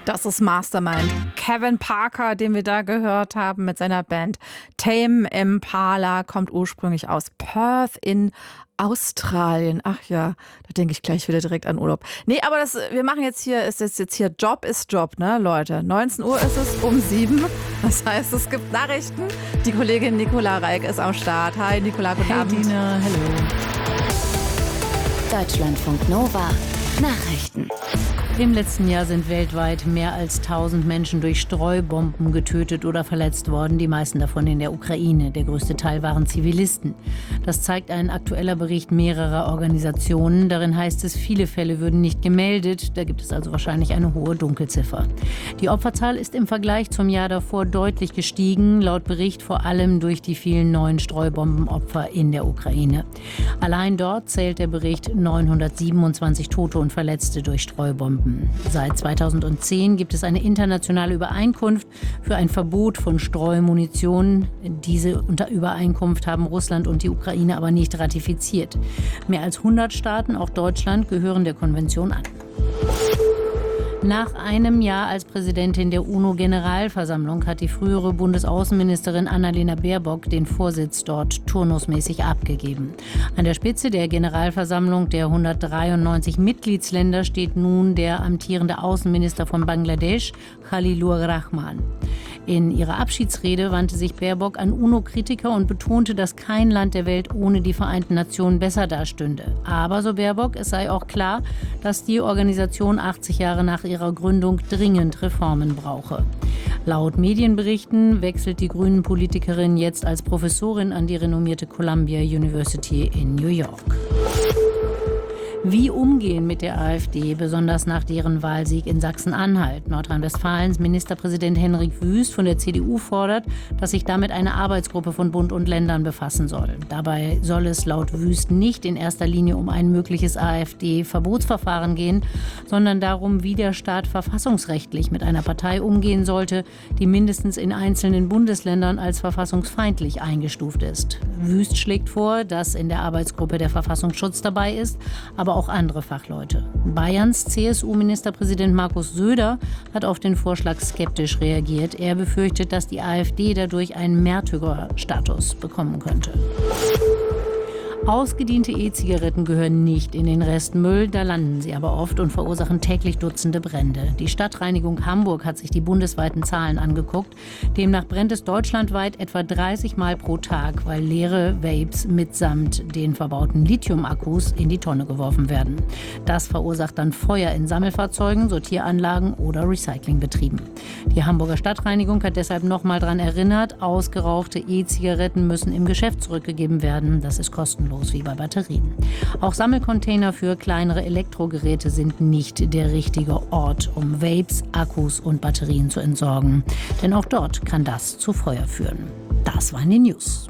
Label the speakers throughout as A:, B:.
A: Das ist Mastermind. Kevin Parker, den wir da gehört haben mit seiner Band Tame Impala, kommt ursprünglich aus Perth in Australien. Ach ja, da denke ich gleich wieder direkt an Urlaub. Nee, aber wir machen jetzt hier, ist jetzt hier Job ist Job, ne, Leute? 19 Uhr ist es um 7. Das heißt, es gibt Nachrichten. Die Kollegin Nicola Reik ist am Start. Hi, Nicola, guten Abend.
B: Dina, hallo.
C: Deutschlandfunk Nova. Nachrichten.
B: Im letzten Jahr sind weltweit mehr als 1000 Menschen durch Streubomben getötet oder verletzt worden, die meisten davon in der Ukraine. Der größte Teil waren Zivilisten. Das zeigt ein aktueller Bericht mehrerer Organisationen. Darin heißt es, viele Fälle würden nicht gemeldet. Da gibt es also wahrscheinlich eine hohe Dunkelziffer. Die Opferzahl ist im Vergleich zum Jahr davor deutlich gestiegen, laut Bericht vor allem durch die vielen neuen Streubombenopfer in der Ukraine. Allein dort zählt der Bericht 927 Tote und Verletzte durch Streubomben. Seit 2010 gibt es eine internationale Übereinkunft für ein Verbot von Streumunition. Diese Übereinkunft haben Russland und die Ukraine aber nicht ratifiziert. Mehr als 100 Staaten, auch Deutschland, gehören der Konvention an. Nach einem Jahr als Präsidentin der UNO-Generalversammlung hat die frühere Bundesaußenministerin Annalena Baerbock den Vorsitz dort turnusmäßig abgegeben. An der Spitze der Generalversammlung der 193 Mitgliedsländer steht nun der amtierende Außenminister von Bangladesch, Khalilur Rahman. In ihrer Abschiedsrede wandte sich Baerbock an UNO-Kritiker und betonte, dass kein Land der Welt ohne die Vereinten Nationen besser dastünde. Aber, so Baerbock, es sei auch klar, dass die Organisation 80 Jahre nach ihrer Gründung dringend Reformen brauche. Laut Medienberichten wechselt die Grünen-Politikerin jetzt als Professorin an die renommierte Columbia University in New York. Wie umgehen mit der AfD, besonders nach deren Wahlsieg in Sachsen-Anhalt? Nordrhein-Westfalens Ministerpräsident Henrik Wüst von der CDU fordert, dass sich damit eine Arbeitsgruppe von Bund und Ländern befassen soll. Dabei soll es laut Wüst nicht in erster Linie um ein mögliches AfD-Verbotsverfahren gehen, sondern darum, wie der Staat verfassungsrechtlich mit einer Partei umgehen sollte, die mindestens in einzelnen Bundesländern als verfassungsfeindlich eingestuft ist. Wüst schlägt vor, dass in der Arbeitsgruppe der Verfassungsschutz dabei ist, aber auch andere Fachleute. Bayerns CSU-Ministerpräsident Markus Söder hat auf den Vorschlag skeptisch reagiert. Er befürchtet, dass die AfD dadurch einen Märtyrerstatus bekommen könnte. Ausgediente E-Zigaretten gehören nicht in den Restmüll, da landen sie aber oft und verursachen täglich Dutzende Brände. Die Stadtreinigung Hamburg hat sich die bundesweiten Zahlen angeguckt. Demnach brennt es deutschlandweit etwa 30 Mal pro Tag, weil leere Vapes mitsamt den verbauten Lithium-Akkus in die Tonne geworfen werden. Das verursacht dann Feuer in Sammelfahrzeugen, Sortieranlagen oder Recyclingbetrieben. Die Hamburger Stadtreinigung hat deshalb nochmal daran erinnert, ausgerauchte E-Zigaretten müssen im Geschäft zurückgegeben werden. Das ist kostenlos wie bei Batterien. Auch Sammelcontainer für kleinere Elektrogeräte sind nicht der richtige Ort, um Vapes, Akkus und Batterien zu entsorgen. Denn auch dort kann das zu Feuer führen. Das waren die News.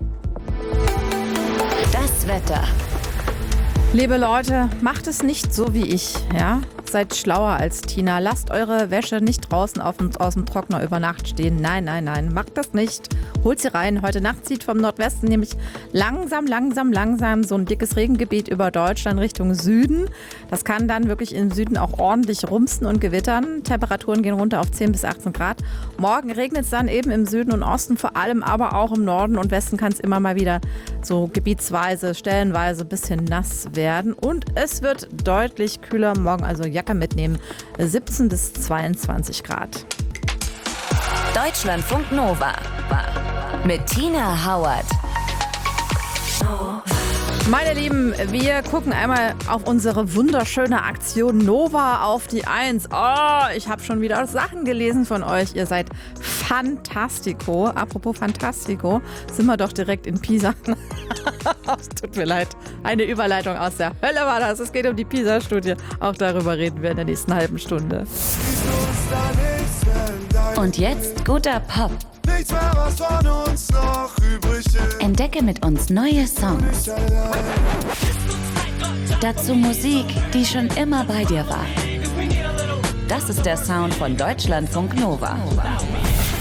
C: Das Wetter.
A: Liebe Leute, macht es nicht so wie ich, ja? Seid schlauer als Tina. Lasst eure Wäsche nicht draußen aus dem Trockner über Nacht stehen. Nein, nein, nein, macht das nicht. Holt sie rein. Heute Nacht zieht vom Nordwesten nämlich langsam so ein dickes Regengebiet über Deutschland Richtung Süden. Das kann dann wirklich im Süden auch ordentlich rumsen und gewittern. Temperaturen gehen runter auf 10 bis 18 Grad. Morgen regnet es dann eben im Süden und Osten, vor allem aber auch im Norden und Westen kann es immer mal wieder so gebietsweise, stellenweise ein bisschen nass werden. Und es wird deutlich kühler morgen, also Jacke mitnehmen, 17 bis 22 Grad.
C: Deutschlandfunk Nova mit Tina Hauert.
A: Meine Lieben, wir gucken einmal auf unsere wunderschöne Aktion Nova auf die 1. Oh, ich habe schon wieder Sachen gelesen von euch. Ihr seid fantastico. Apropos fantastico, sind wir doch direkt in Pisa. Es tut mir leid. Eine Überleitung aus der Hölle war das. Es geht um die Pisa-Studie. Auch darüber reden wir in der nächsten halben Stunde.
C: Und jetzt guter Pop.
D: Nichts mehr, was von uns noch übrig ist.
C: Entdecke mit uns neue Songs. Dazu Musik, die schon immer bei dir war. Das ist der Sound von Deutschlandfunk Nova.